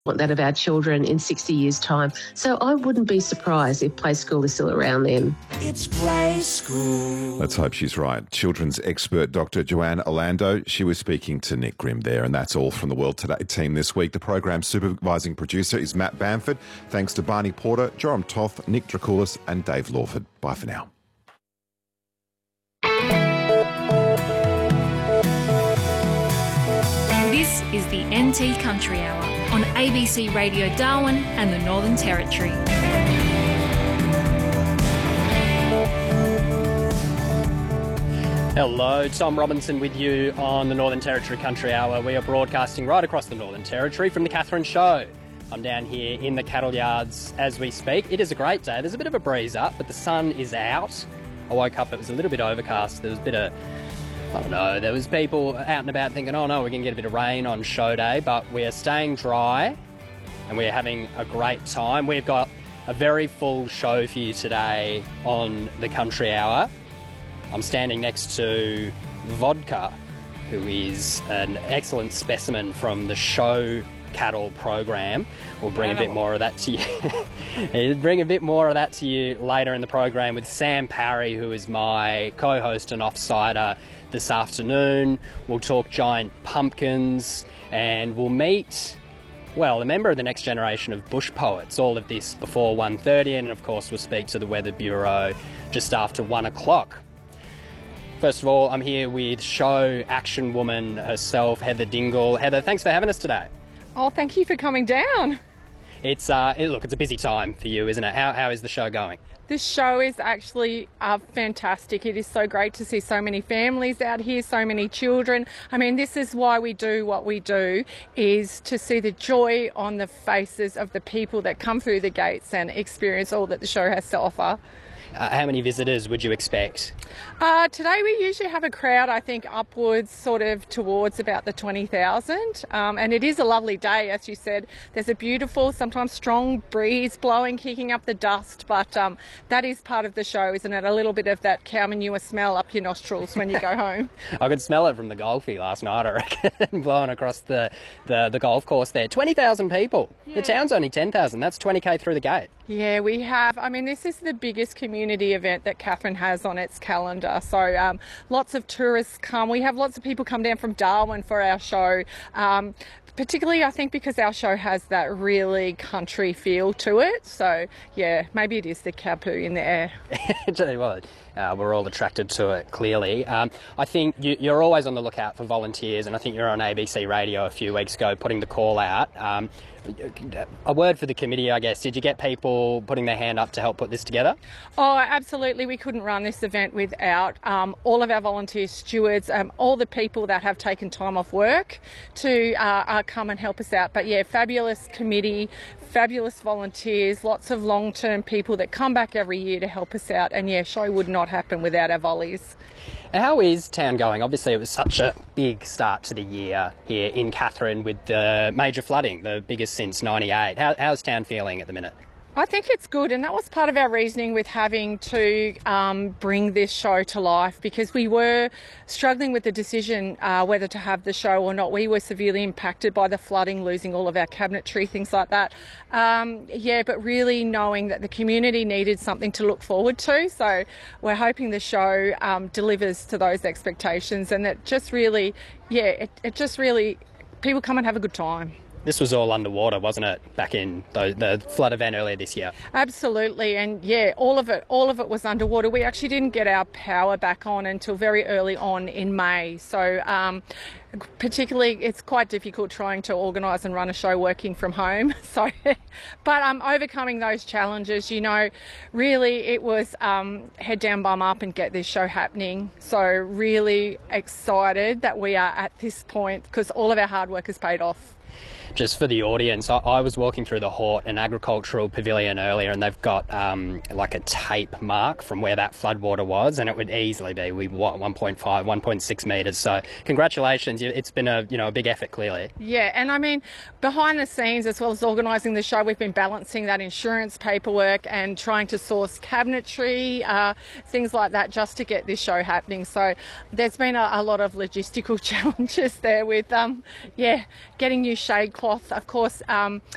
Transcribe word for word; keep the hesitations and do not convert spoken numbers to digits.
that of our children in sixty years' time. So I wouldn't be surprised if Play School is still around then. It's Play School. Let's hope she's right. Children's expert Doctor Joanne Orlando. She was speaking to Nick Grimm there, and that's all from the World Today team this week. The program's supervising producer is Matt Bamford. Thanks to Barney Porter, Joram Toth, Nick Dracoulis and Dave Lawford. Bye for now. This is the N T Country Hour on A B C Radio Darwin and the Northern Territory. Hello, Tom Robinson with you on the Northern Territory Country Hour. We are broadcasting right across the Northern Territory from the Catherine Show. I'm down here in the cattle yards as we speak. It is a great day. There's a bit of a breeze up, but the sun is out. I woke up, it was a little bit overcast. There was a bit of, I don't know, there was people out and about thinking, oh no, we're going to get a bit of rain on show day, but we're staying dry and we're having a great time. We've got a very full show for you today on the Country Hour. I'm standing next to Vodka, who is an excellent specimen from the show cattle program. We'll bring a bit more of that to you. We'll bring a bit more of that to you later in the program with Sam Parry, who is my co-host and offsider this afternoon. We'll talk giant pumpkins and we'll meet, well, a member of the next generation of bush poets. All of this before one thirty, and of course we'll speak to the Weather Bureau just after one o'clock. First of all, I'm here with show action woman herself, Heather Dingle. Heather, thanks for having us today. Oh, thank you for coming down. It's uh, it, look, it's a busy time for you, isn't it? How how is the show going? This show is actually uh, fantastic. It is so great to see so many families out here, so many children. I mean, this is why we do what we do, is to see the joy on the faces of the people that come through the gates and experience all that the show has to offer. Uh, how many visitors would you expect? Uh, today we usually have a crowd, I think, upwards sort of towards about the twenty thousand. Um, and it is a lovely day, as you said. There's a beautiful, sometimes strong breeze blowing, kicking up the dust. But um, that is part of the show, isn't it? A little bit of that cow manure smell up your nostrils when you go home. I could smell it from the golfie last night, I reckon, blowing across the, the, the golf course there. twenty thousand people. Yeah. The town's only ten thousand. That's twenty K through the gate. Yeah, we have. I mean, this is the biggest community event that Catherine has on its calendar. So um, lots of tourists come. We have lots of people come down from Darwin for our show. Um, particularly, I think, because our show has that really country feel to it. So, yeah, maybe it is the cow poo in the air. Tell you what, uh, we're all attracted to it, clearly. Um, I think you, you're always on the lookout for volunteers, and I think you were on A B C Radio a few weeks ago putting the call out. Um, a word for the committee, I guess. Did you get people putting their hand up to help put this together? Oh, absolutely. We couldn't run this event without um, all of our volunteer stewards, um, all the people that have taken time off work to uh, uh, come and help us out. But yeah, fabulous committee, fabulous volunteers, lots of long-term people that come back every year to help us out. And yeah, show would not happen without our volleys. How is town going? Obviously, it was such a big start to the year here in Catherine with the major flooding, the biggest since ninety-eight. How, how's town feeling at the minute? I think it's good, and that was part of our reasoning with having to um, bring this show to life, because we were struggling with the decision uh, whether to have the show or not. We were severely impacted by the flooding, losing all of our cabinetry, things like that. Um, yeah, but really knowing that the community needed something to look forward to. So we're hoping the show um, delivers to those expectations, and that just really, yeah, it, it just really, people come and have a good time. This was all underwater, wasn't it, back in the, the flood event earlier this year? Absolutely, and yeah, all of it, all of it was underwater. We actually didn't get our power back on until very early on in May. So, um, particularly, it's quite difficult trying to organise and run a show working from home. So, but um, overcoming those challenges, you know, really it was um, head down, bum up, and get this show happening. So, really excited that we are at this point, because all of our hard work has paid off. Just for the audience, I, I was walking through the Hort and Agricultural Pavilion earlier, and they've got um, like a tape mark from where that floodwater was, and it would easily be we what one point five, one point six metres. So congratulations, it's been a you know a big effort, clearly. Yeah, and I mean behind the scenes, as well as organising the show, we've been balancing that insurance paperwork and trying to source cabinetry, uh, things like that, just to get this show happening. So there's been a, a lot of logistical challenges there with um, yeah getting new shade cloth. Of course, um,